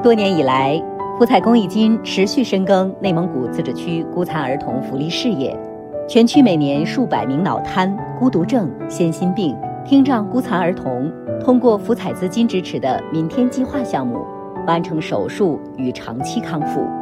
多年以来，福彩公益金持续深耕内蒙古自治区孤残儿童福利事业，全区每年数百名脑瘫、孤独症、先心病、听障孤残儿童通过福彩资金支持的“明天计划”项目，完成手术与长期康复。